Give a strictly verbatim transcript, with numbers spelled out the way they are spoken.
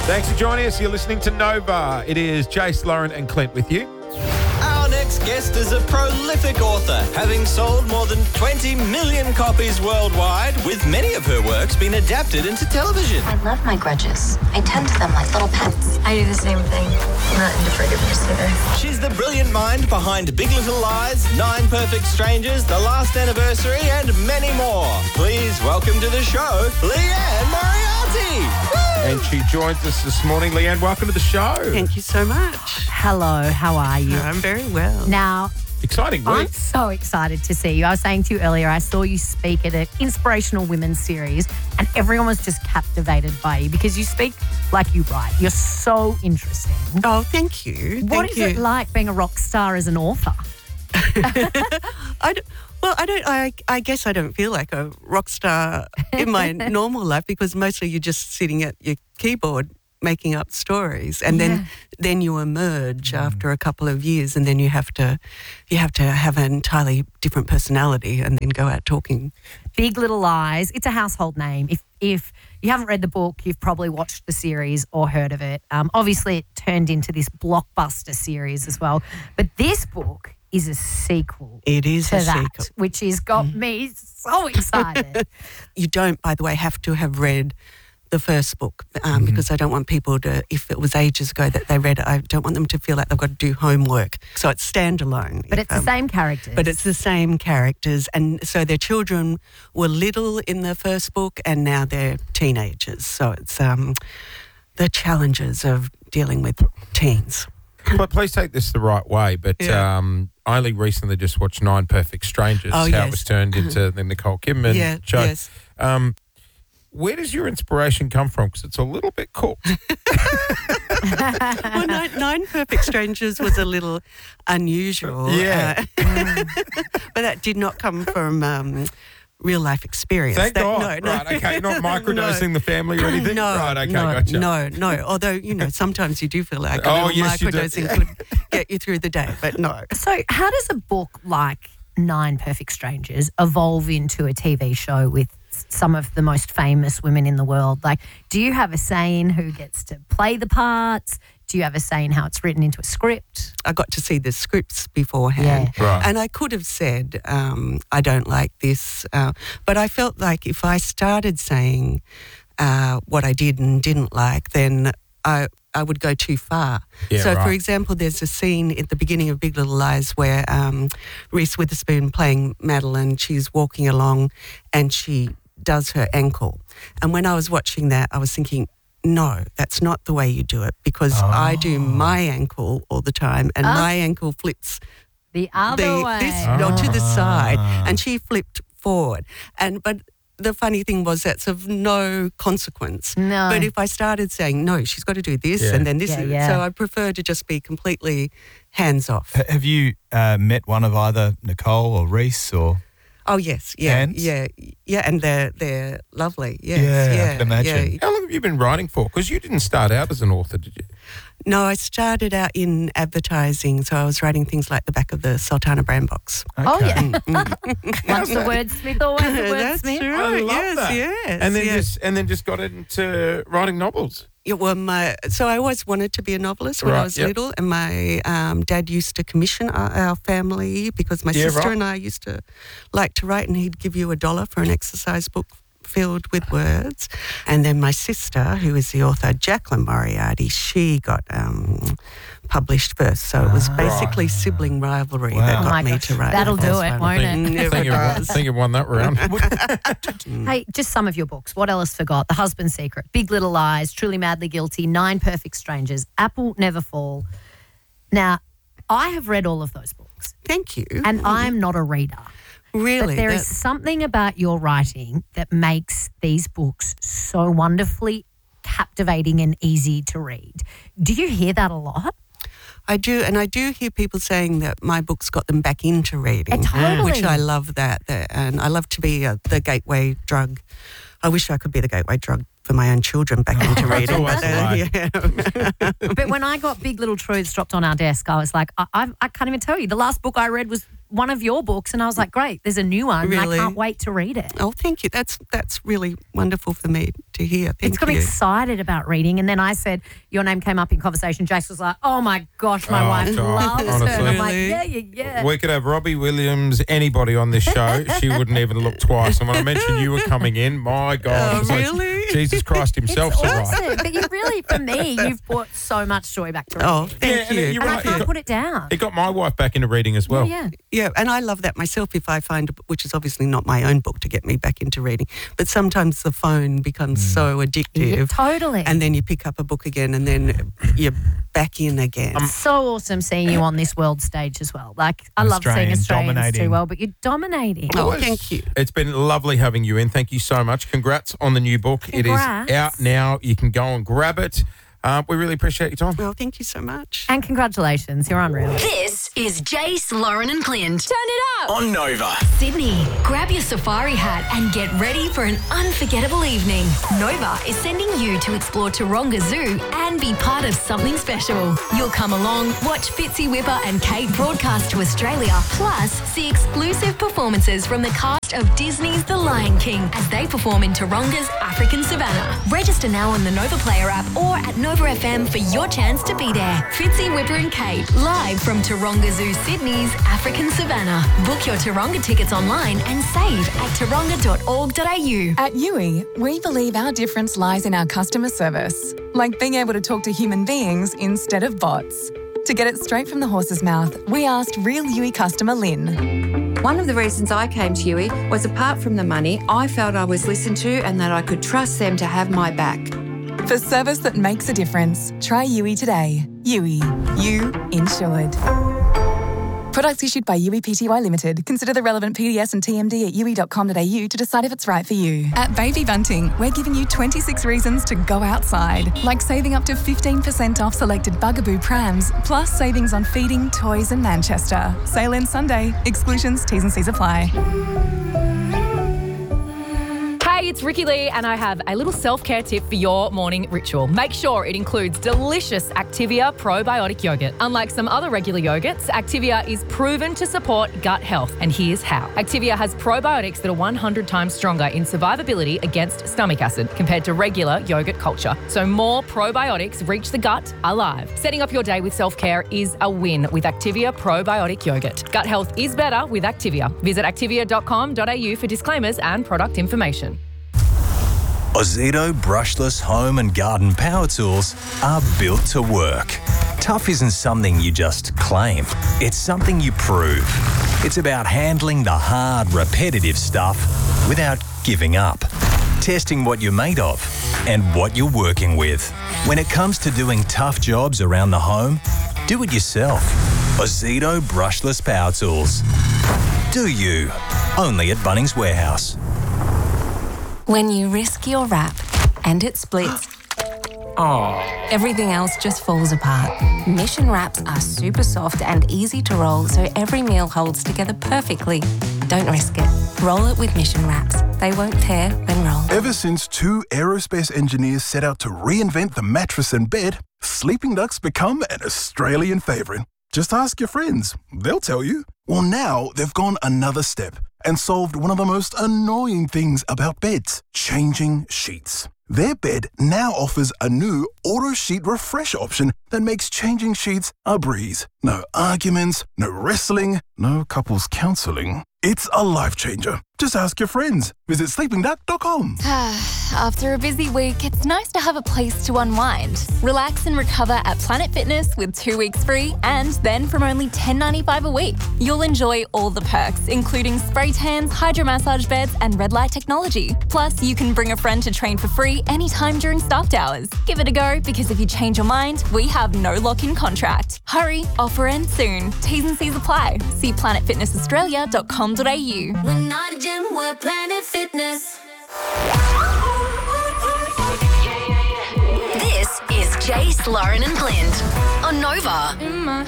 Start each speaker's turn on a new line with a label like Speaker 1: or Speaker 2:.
Speaker 1: Thanks for joining us. You're listening to Nova. It is Jace, Lauren and Clint with you.
Speaker 2: Our next guest is a prolific author, having sold more than twenty million copies worldwide, with many of her works being adapted into television.
Speaker 3: I love my grudges. I tend to them like little pets.
Speaker 4: I do the same thing. I'm not into forgiveness either.
Speaker 2: She's the brilliant mind behind Big Little Lies, Nine Perfect Strangers, The Last Anniversary, and many more. Please welcome to the show, Leanne Moriarty. Woo!
Speaker 1: And she joins us this morning. Leanne, welcome to the show.
Speaker 5: Thank you so much.
Speaker 6: Hello, how are you?
Speaker 5: I'm very well.
Speaker 6: Now,
Speaker 1: Exciting
Speaker 6: I'm
Speaker 1: week.
Speaker 6: so excited to see you. I was saying to you earlier, I saw you speak at an inspirational women's series and everyone was just captivated by you because you speak like you write. You're so interesting.
Speaker 5: Oh, thank you.
Speaker 6: What
Speaker 5: Thank
Speaker 6: is
Speaker 5: you.
Speaker 6: it like being a rock star as an author?
Speaker 5: I don't, well, I don't. I, I guess I don't feel like a rock star in my normal life because mostly you're just sitting at your keyboard making up stories, and
Speaker 6: Yeah.
Speaker 5: then then you emerge after a couple of years, and then you have to you have to have an entirely different personality, and then go out talking.
Speaker 6: Big Little Lies. It's a household name. If if you haven't read the book, you've probably watched the series or heard of it. Um, obviously, it turned into this blockbuster series as well. But this book is a sequel
Speaker 5: It is
Speaker 6: to
Speaker 5: a
Speaker 6: that,
Speaker 5: sequel.
Speaker 6: which has got me so excited.
Speaker 5: You don't, by the way, have to have read the first book um, because I don't want people to, if it was ages ago that they read it, I don't want them to feel like they've got to do homework. So it's standalone.
Speaker 6: But
Speaker 5: If,
Speaker 6: it's the
Speaker 5: um,
Speaker 6: same characters.
Speaker 5: But it's the same characters. And so their children were little in the first book and now they're teenagers. So it's um, the challenges of dealing with teens.
Speaker 1: But please take this the right way. But
Speaker 5: Yeah.
Speaker 1: um, I only recently just watched Nine Perfect Strangers,
Speaker 5: Oh,
Speaker 1: how
Speaker 5: yes.
Speaker 1: it was turned into the Nicole Kidman
Speaker 5: Yeah,
Speaker 1: show.
Speaker 5: yes.
Speaker 1: Um, where does your inspiration come from? Because it's a little bit cooked.
Speaker 5: Well, nine, nine Perfect Strangers was a little unusual.
Speaker 1: Yeah.
Speaker 5: uh, but that did not come from um, real life experience.
Speaker 1: Thank
Speaker 5: That-
Speaker 1: God.
Speaker 5: No, no.
Speaker 1: Right, okay. You're not microdosing the family or anything?
Speaker 5: No,
Speaker 1: Right, okay,
Speaker 5: no,
Speaker 1: gotcha.
Speaker 5: no, no. Although, you know, sometimes you do feel like a
Speaker 1: Oh,
Speaker 5: little
Speaker 1: yes, you do.
Speaker 5: microdosing could get you through the day, but no.
Speaker 6: So how does a book like Nine Perfect Strangers evolve into a T V show with s- some of the most famous women in the world? Like, do you have a say in who gets to play the parts? Do you have a say in how it's written into a script?
Speaker 5: I got to see the scripts beforehand.
Speaker 1: Yeah. Right.
Speaker 5: And I could have said, um, I don't like this. Uh, but I felt like if I started saying uh, what I did and didn't like, then I, I would go too far.
Speaker 1: Yeah,
Speaker 5: so, for
Speaker 1: right.
Speaker 5: example, there's a scene at the beginning of Big Little Lies where um, Reese Witherspoon playing Madeline, she's walking along and she does her ankle. And when I was watching that, I was thinking, no, that's not the way you do it because I do my ankle all the time and
Speaker 6: Ah.
Speaker 5: my ankle flips
Speaker 6: The other
Speaker 5: the,
Speaker 6: way.
Speaker 5: this no, to the side and she flipped forward. And but the funny thing was that's of no consequence.
Speaker 6: No.
Speaker 5: But if I started saying, no, she's got to do this
Speaker 1: Yeah.
Speaker 5: and then this,
Speaker 6: Yeah,
Speaker 5: is,
Speaker 6: yeah.
Speaker 5: so I prefer to just be completely hands off.
Speaker 7: H- Have you uh, met one of either Nicole or Reese or?
Speaker 5: Oh yes, yeah,
Speaker 7: And?
Speaker 5: yeah, yeah, and they're they're lovely. Yes,
Speaker 7: Yeah, I
Speaker 5: yeah,
Speaker 7: can imagine.
Speaker 5: yeah.
Speaker 1: How long have you been writing for? Because you didn't start out as an author, did you?
Speaker 5: No, I started out in advertising, so I was writing things like the back of the Sultana brand box.
Speaker 6: Oh,
Speaker 7: Okay.
Speaker 6: yeah. Once the wordsmith, always the
Speaker 5: That's
Speaker 6: wordsmith.
Speaker 5: right.
Speaker 1: I love
Speaker 5: yes,
Speaker 1: that.
Speaker 5: yes,
Speaker 1: And then
Speaker 5: yes.
Speaker 1: just and then just got into writing novels.
Speaker 5: Yeah, well, my, so I always wanted to be a novelist when
Speaker 1: Right,
Speaker 5: I was
Speaker 1: yep.
Speaker 5: little, and my um, dad used to commission our, our family because my
Speaker 1: Yeah,
Speaker 5: sister
Speaker 1: right.
Speaker 5: and I used to like to write, and he'd give you a dollar for an exercise book filled with words. And then my sister, who is the author, Jacqueline Moriarty, she got um, published first. So it was basically sibling rivalry
Speaker 7: Wow.
Speaker 5: that
Speaker 7: Oh
Speaker 5: got
Speaker 6: my
Speaker 5: me
Speaker 6: gosh,
Speaker 5: to write.
Speaker 6: that'll
Speaker 5: the
Speaker 6: do
Speaker 5: first
Speaker 6: it,
Speaker 5: one.
Speaker 6: won't it?
Speaker 5: Mm,
Speaker 1: I
Speaker 5: it
Speaker 1: think, you, I
Speaker 5: does.
Speaker 1: think you won that round.
Speaker 6: Hey, just some of your books. What else forgot? The Husband's Secret, Big Little Lies, Truly Madly Guilty, Nine Perfect Strangers, Apple Never Fall. Now, I have read all of those books,
Speaker 5: Thank you.
Speaker 6: and I'm not a reader.
Speaker 5: really,
Speaker 6: But there
Speaker 5: that-
Speaker 6: is something about your writing that makes these books so wonderfully captivating and easy to read. Do you hear that a lot?
Speaker 5: I do, and I do hear people saying that my books got them back into reading,
Speaker 6: Uh, totally.
Speaker 5: which I love that. that and I love to be uh, the gateway drug. I wish I could be the gateway drug for my own children back into reading.
Speaker 1: always
Speaker 5: But, uh, yeah.
Speaker 6: But when I got Big Little Truths dropped on our desk, I was like, I, I, I can't even tell you. The last book I read was one of your books, and I was like, great, there's a new one, and
Speaker 5: Really?
Speaker 6: I can't wait to read it.
Speaker 5: Oh, thank you. That's that's really wonderful for me to hear. Thank
Speaker 6: It's got me
Speaker 5: you.
Speaker 6: excited about reading. And then I said, your name came up in conversation. Jace was like, oh, my gosh, my
Speaker 1: Oh,
Speaker 6: wife
Speaker 1: God,
Speaker 6: loves her.
Speaker 1: honestly.
Speaker 6: And I'm like,
Speaker 5: Really?
Speaker 6: yeah, yeah, yeah.
Speaker 1: We could have Robbie Williams, anybody on this show. She wouldn't even look twice. And when I mentioned you were coming in, my God.
Speaker 5: Oh,
Speaker 1: it was like
Speaker 5: really?
Speaker 1: Jesus Christ himself
Speaker 6: It's
Speaker 1: arrived.
Speaker 6: awesome. But you really, for me, you've brought so much joy back to reading.
Speaker 5: Oh, thank
Speaker 1: Yeah, and
Speaker 5: you.
Speaker 1: you're
Speaker 6: and I
Speaker 1: right.
Speaker 6: can't
Speaker 1: It got,
Speaker 6: put it down.
Speaker 1: it got my wife back into reading as well.
Speaker 6: yeah.
Speaker 5: Yeah, and I love that myself if I find, a book, which is obviously not my own book to get me back into reading, but sometimes the phone becomes so addictive.
Speaker 6: Yeah, totally.
Speaker 5: And then you pick up a book again and then you're back in again.
Speaker 1: Um,
Speaker 6: so awesome seeing you on this world stage as well. Like, I love seeing
Speaker 7: Australian,
Speaker 6: Australians
Speaker 7: dominating.
Speaker 6: do well, but you're dominating.
Speaker 5: Oh,
Speaker 1: Always.
Speaker 5: thank you.
Speaker 1: It's been lovely having you in. Thank you so much. Congrats on the new book.
Speaker 6: Congrats.
Speaker 1: It is out now. You can go and grab it. Uh, we really appreciate your time.
Speaker 5: Well, thank you so much.
Speaker 6: And congratulations, you're unreal.
Speaker 8: This is Jace, Lauren and Clint.
Speaker 2: Turn it up. On Nova.
Speaker 8: Sydney, grab your safari hat and get ready for an unforgettable evening. Nova is sending you to explore Taronga Zoo and be part of something special. You'll come along, watch Fitzy Whipper and Kate broadcast to Australia, plus see exclusive performances from the cast of Disney's The Lion King as they perform in Taronga's African Savannah. Register now on the Nova Player app or at Nova F M for your chance to be there. Fitzy Whipper and Kate, live from Taronga Zoo Sydney's African Savannah. Book your Taronga tickets online and save at taronga dot org dot a u.
Speaker 9: At Yui, we believe our difference lies in our customer service, like being able to talk to human beings instead of bots. To get it straight from the horse's mouth, we asked real Yui customer Lynn.
Speaker 10: One of the reasons I came to Yui was, apart from the money, I felt I was listened to and that I could trust them to have my back.
Speaker 9: For service that makes a difference, try Yui today. Yui, you insured. Products issued by Yui Pty Limited. Consider the relevant P D S and T M D at yui dot com dot a u to decide if it's right for you. At Baby Bunting, we're giving you twenty-six reasons to go outside, like saving up to fifteen percent off selected Bugaboo prams, plus savings on feeding, toys and Manchester. Sale ends Sunday. Exclusions, T's and C's apply.
Speaker 11: Hey, it's Ricky Lee, and I have a little self-care tip for your morning ritual. Make sure it includes delicious Activia probiotic yogurt. Unlike some other regular yogurts, Activia is proven to support gut health, and here's how. Activia has probiotics that are one hundred times stronger in survivability against stomach acid compared to regular yogurt culture. So more probiotics reach the gut alive. Setting up your day with self-care is a win with Activia probiotic yogurt. Gut health is better with Activia. Visit activia dot com dot a u for disclaimers and product information.
Speaker 7: Ozito brushless home and garden power tools are built to work. Tough isn't something you just claim. It's something you prove. It's about handling the hard, repetitive stuff without giving up. Testing what you're made of and what you're working with. When it comes to doing tough jobs around the home, do it yourself. Ozito brushless power tools. Do you? Only at Bunnings Warehouse.
Speaker 12: When you risk your wrap and it splits, everything else just falls apart. Mission wraps are super soft and easy to roll, so every meal holds together perfectly. Don't risk it. Roll it with Mission wraps. They won't tear when rolled.
Speaker 13: Ever since two aerospace engineers set out to reinvent the mattress and bed, Sleeping Duck's become an Australian favourite. Just ask your friends. They'll tell you. Well, now they've gone another step and solved one of the most annoying things about beds, changing sheets. Their bed now offers a new auto sheet refresh option that makes changing sheets a breeze. No arguments, no wrestling, no couples counselling. It's a life changer. Just ask your friends. Visit sleeping duck dot com.
Speaker 14: After a busy week, it's nice to have a place to unwind. Relax and recover at Planet Fitness with two weeks free, and then from only ten dollars ninety-five a week. You'll enjoy all the perks, including spray tans, hydro massage beds, and red light technology. Plus, you can bring a friend to train for free anytime during staffed hours. Give it a go, because if you change your mind, we have no lock-in contract. Hurry, offer ends soon. T's and C's apply. See planet fitness australia dot com dot a u.
Speaker 8: We're not a gym, we're Planet Fitness. This is Jace, Lauren and Clint on Nova.
Speaker 14: In my